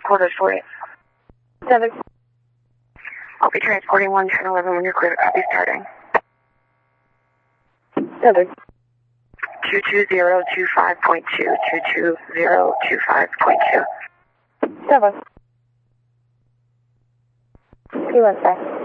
Quarters 48. 7. I'll be transporting 11011 when you're clear. I'll be starting. 7. 22025.2, 22025.2. 7. 215.